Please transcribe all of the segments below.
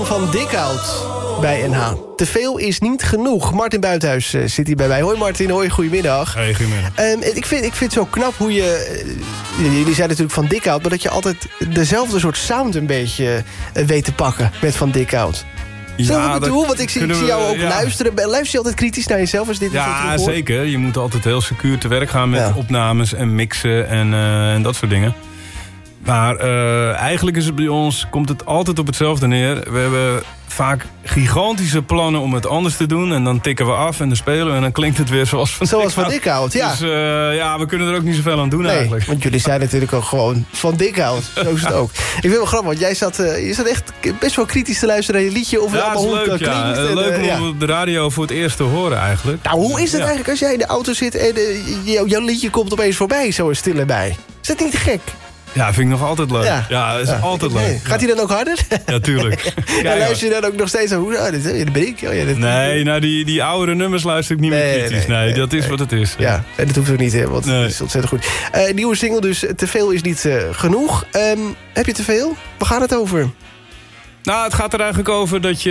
Van Dikhout bij NH. Te veel is niet genoeg. Martin Buitenhuis zit hier bij mij. Hoi Martin, hoi, goedemiddag. Hey, goedemiddag. Ik vind het zo knap hoe je... Jullie zijn natuurlijk Van Dikhout, maar dat je altijd dezelfde soort sound een beetje weet te pakken met Van Dikhout. Zo ik bedoel, want ik zie jou ook luisteren. Luister je altijd kritisch naar jezelf als dit Ja, zeker. Je moet altijd heel secuur te werk gaan met opnames en mixen en dat soort dingen. Maar eigenlijk is het bij ons, komt het altijd op hetzelfde neer. We hebben vaak gigantische plannen om het anders te doen. En dan tikken we af en dan spelen we en dan klinkt het weer zoals Van Dikhout. Ja. Dus we kunnen er ook niet zoveel aan doen eigenlijk. Want jullie zijn natuurlijk ook gewoon Van Dikhout. Zo is het ook. Ik vind het wel grappig, want je zat echt best wel kritisch te luisteren naar je liedje. Of het allemaal hoe het klinkt. Leuk om op de radio voor het eerst te horen eigenlijk. Nou, hoe is het eigenlijk als jij in de auto zit en jouw liedje komt opeens voorbij, zo stil erbij? Is dat niet te gek? Ja, vind ik nog altijd leuk. Ja, dat is altijd leuk. Gaat hij dan ook harder? Ja, tuurlijk. En luister je dan ook nog steeds aan dit ben ik? Nee, nou die oudere nummers luister ik niet meer kritisch. Nee, dat is wat het is. Ja, en dat hoeft ook niet, hè, want het is ontzettend goed. Nieuwe single dus, te veel is niet genoeg. Heb je te veel? Waar gaat het over? Nou, het gaat er eigenlijk over dat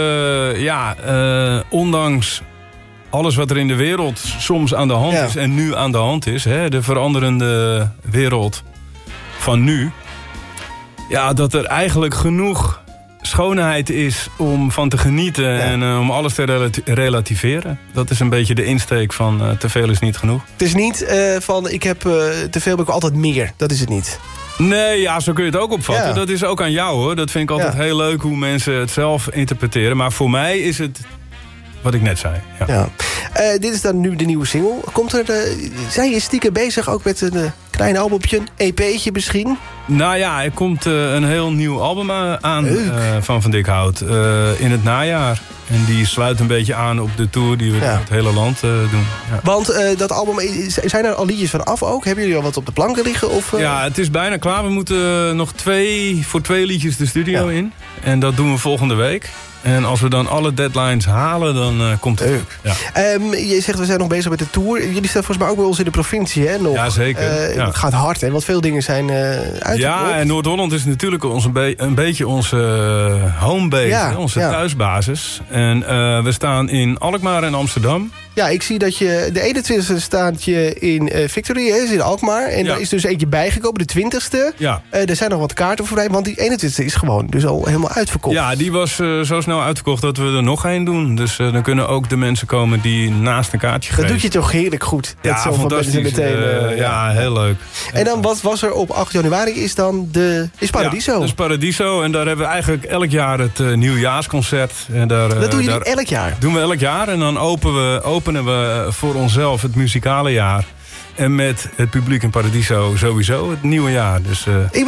je, ondanks alles wat er in de wereld soms aan de hand is en nu aan de hand is, hè, de veranderende wereld van nu, dat er eigenlijk genoeg schoonheid is om van te genieten en om alles te relativeren. Dat is een beetje de insteek van te veel is niet genoeg. Het is niet van ik heb te veel, heb ik altijd meer. Dat is het niet. Nee, zo kun je het ook opvatten. Ja. Dat is ook aan jou, hoor. Dat vind ik altijd heel leuk hoe mensen het zelf interpreteren. Maar voor mij is het wat ik net zei. Ja. Dit is dan nu de nieuwe single. Zijn je stiekem bezig ook met een klein albumpje, een EP'tje misschien? Nou ja, er komt een heel nieuw album aan van Dikhout in het najaar. En die sluit een beetje aan op de tour die we door het hele land doen. Ja. Want dat album, zijn er al liedjes van af ook? Hebben jullie al wat op de planken liggen? Of, Ja, het is bijna klaar. We moeten nog voor 2 liedjes de studio in. En dat doen we volgende week. En als we dan alle deadlines halen, dan komt het goed. Ja. Je zegt, we zijn nog bezig met de tour. Jullie staan volgens mij ook bij ons in de provincie, hè? Nog. Ja, zeker. Het gaat hard, hè? Want veel dingen zijn uitgevoerd. Ja, en Noord-Holland is natuurlijk een beetje onze homebase, onze thuisbasis. En we staan in Alkmaar en Amsterdam. Ja, ik zie dat je de 21e staat je in Victory, hè, is in Alkmaar. En daar is dus eentje bijgekomen, de 20e. Ja. Er zijn nog wat kaarten voorbij, want die 21e is gewoon dus al helemaal uitverkocht. Ja, die was zo snel uitverkocht dat we er nog één doen. Dus dan kunnen ook de mensen komen die naast een kaartje geven. Dat doet je toch heerlijk goed. Ja, fantastisch. Meteen, heel leuk. En dan wat was er op 8 januari is dan is Paradiso. Ja, dat is Paradiso. En daar hebben we eigenlijk elk jaar het nieuwjaarsconcert. En dat doen jullie elk jaar? Doen we elk jaar. En dan openen we voor onszelf het muzikale jaar. En met het publiek in Paradiso sowieso het nieuwe jaar. Dus,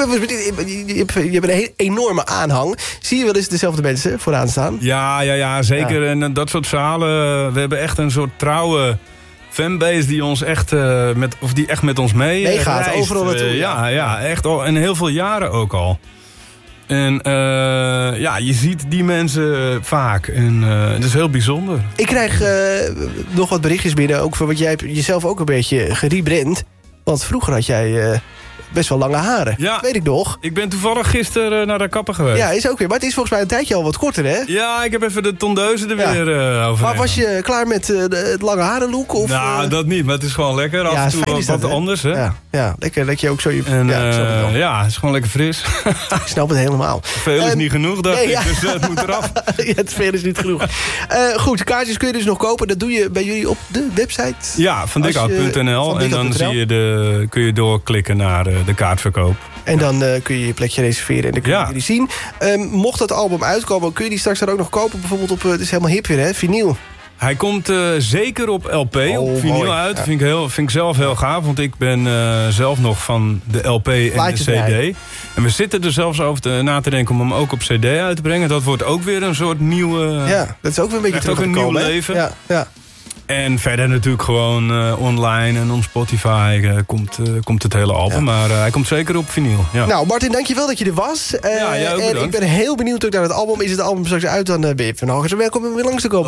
je hebt een enorme aanhang. Zie je wel eens dezelfde mensen vooraan staan? Ja, zeker. Ja. En dat soort zalen. We hebben echt een soort trouwe fanbase die ons echt met ons meegaat. Overal naartoe. Ja, echt al. En heel veel jaren ook al. En je ziet die mensen vaak. En het is heel bijzonder. Ik krijg nog wat berichtjes binnen. Ook voor wat jij hebt jezelf ook een beetje gerebrand. Want vroeger had jij best wel lange haren. Ja. Dat weet ik nog. Ik ben toevallig gisteren naar de kapper geweest. Ja, is ook weer. Maar het is volgens mij een tijdje al wat korter, hè? Ja, ik heb even de tondeuzen er weer over. Maar was je klaar met het lange haren look? Of, nou, dat niet. Maar het is gewoon lekker. Af en toe wat anders, hè? Ja, lekker dat je ook zo je... het is gewoon lekker fris. Ik snap het helemaal. Veel is niet genoeg, dacht ik. Dus het moet eraf. Het veel is niet genoeg. Goed, kaartjes kun je dus nog kopen. Dat doe je bij jullie op de website? Ja, vandikhout.nl. En dan kun je doorklikken naar de kaartverkoop. En dan kun je je plekje reserveren en dan kun je die zien. Mocht dat album uitkomen, kun je die straks dan ook nog kopen? Bijvoorbeeld op, het is helemaal hip weer, hè? Vinyl. Hij komt zeker op LP, op vinyl uit. Ja. Vind ik zelf heel gaaf, want ik ben zelf nog van de LP en de CD. En we zitten er zelfs over na te denken om hem ook op CD uit te brengen. Dat wordt ook weer een soort nieuwe... Ja, dat is ook weer een beetje een nieuw leven. Ja. En verder natuurlijk gewoon online en op Spotify komt het hele album. Maar hij komt zeker op vinyl. Ja. Nou, Martin, dankjewel dat je er was. Jij ook en ik ben heel benieuwd ook naar het album. Is het album straks uit, dan ben je van harte welkom om weer langs te komen.